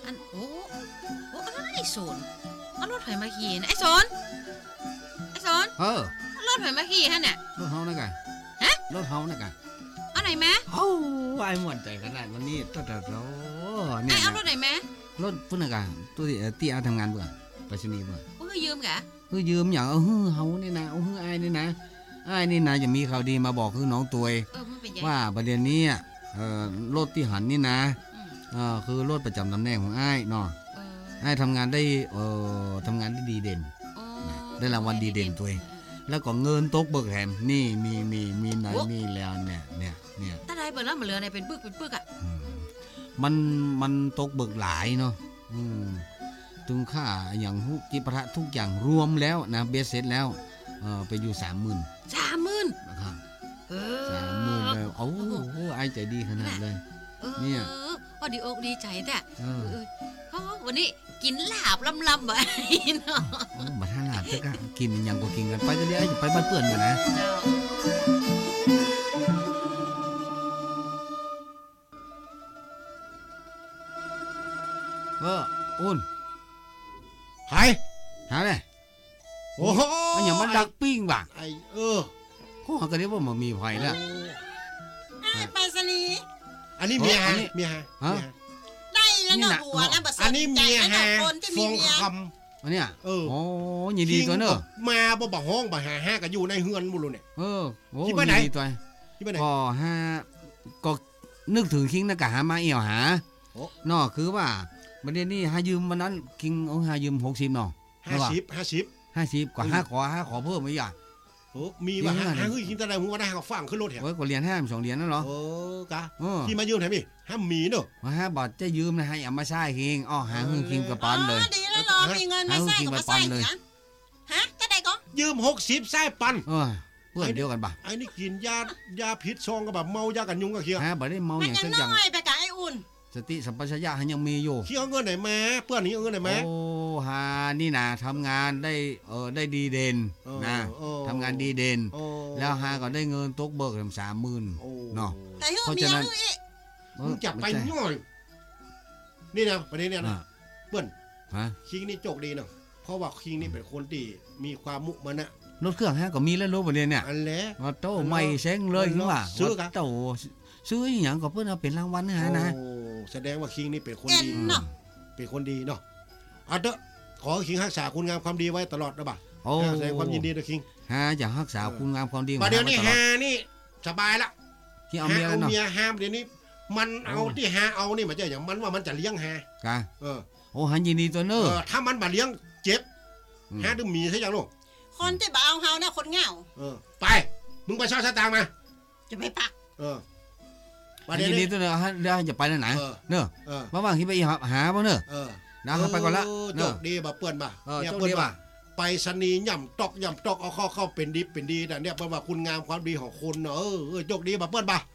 อันโอ้ไอ้สนเอารถไถมาขี่นะไอ้สนรถไถมาขี่ฮะเนี่ยรถเฮานะกะฮะรถเฮานะกะเอาไหนแม่เฮาไอ้ม่วนใจขนาดวันนี้ตะเนี่ยเอารถไหนแม่รถพุ่นน่ะกะตัวที่ทำงานเบิ่ไปสนีบ่ยืมกะยืมหยังเฮานี่นะอ้ายนี่นะอ้ายนี่นะจะมีข่าวดีมาบอกคือน้องตวยว่าประเด็นนี้รถที่หันนี่นะคือรถประจำตำแหน่งของอ้ายเนาะอ้ายทำงานได้ดีเด่นได้รางวัลดีเด่นตัวเองแล้วก็เงินตกเบิกแถมนี่มีไหนมีแล้วเนี่ยถ้าได้เบิกแล้วมันเหลือในเป็นปึกอ่ะมันตกเบิกหลายเนาะถึงค่าอย่างจิปาถะทุกอย่างรวมแล้วนะเบสเสร็จแล้วไปอยู่ 30,000 นะครับ30,000แล้วไอ้ใจดีขนาดเลยเนี่ยก็ดีอกดีใจแต่วันนี้กินลาบลำบ่เนาะมาท่าลาบซะกะกินอย่างก็กินกันไปก็ได้ไปบ้านเปื้อนกันนะอุ่นหาเลยโอ้โหอย่างมันดักปิ้งบ่ะข้อก็เรียกว่ามันมีไฟแล้วไปสนีอันนี้เมียฮะได้แล้วเนาะหัวแล้วบ่สนใจอันนี้เมียฮะฟงคำอันเนี้ยโอ้ยินดีตัวเนอะมาบ่ห้องบ่หาก็อยู่ในเฮือนบุรุษเนี่ยคิดไปไหนตัวก็ก็นึกถึงคิงนะกะหามาเอี่ยวหาเนาะคือว่าประเด็นนี้หายืมวันนั้นคิงหายืม60เนาะ50กว่า5ขอเพิ่มอีกอ่ะมีว่าหาคิงตะไดหัวได้ก็ฟังขึ้นรถแถวก็เหรียญ2เหรียญนั่นเหรอกะที่มายืมแถมนี่ห้ามมีเนาะว่าบอดจะยืมนะให้เอามาใช้คิงหาคิงกับปานเลยดีแล้วเหรอมีเงินไม่ใช้ก็ใช้เลยฮะจะได้ก็ยืม60ใช้ปันเพื่อนเดียวกันป่ะไอ้นี่กินยาพิษซองก็แบบเมายากันยุงก็เคี้ยวบ่ได้เมาอย่างสักอย่างน้อยไปกับไอ้อุ่นสติสัมปชัญญะยังมีอยู่เคี้ยวเงินไหนมาเพื่อนนี้เอาเงินไหนมาหานี่นะทำงานได้ดีเด่นนะทำงานดีเด่นแล้วหาก็ได้เงินตกเบิก30,000เนาะเพราะฉะนั้นมึงจับไปย่อยนี่นะประเด็นเนี่ยนะเพื่อนคิงนี่โจกดีเนาะเพราะว่าคิงนี่เป็นคนที่มีความมุมานะรถเครื่องก็มีแล้วรู้ประเด็นเนี่ยอันแหละโตไม่เซ้งเลยคือว่าโตซื้ออย่างก็เพื่อนเอาเป็นรางวัลนะแสดงว่าคิงนี่เป็นคนดีเป็นคนดีเนาะเอาเถอะขอคิงรักษาคุณงามความดีไว้ตลอดนะบ่าแสดงความยินดีนะคิงจะรักษาคุณงามความดีประเดี๋ยวนี้นี่สบายละที่เอาเมียห้ามเดี๋ยวนี้มันเอาที่เอานี่มันจะอย่างมันว่ามันจะเลี้ยงหันยินดีตัวเนอะถ้ามันมาเลี้ยงเจ็บต้องมีใช่ยังลูกคนที่บ่เอาเฮาเนี่ยคนเหงาไปมึงไปช่อชะตางมาจะไปปักยินดีตัวเนอะเดี๋ยวจะไปไหนเนอะว่างๆที่ไปหาบ่เนอะนะไปก่อนละโชคดีบ่เปื้อนบ่เนี่ยเปื้อนบ่ไปสนีย่ำตอกเอาเข้าเป็นดีแต่เนี่ยเปิ้นว่าคุณงามความดีของคุณเนาะโชคดีบ่เปื้อนบ่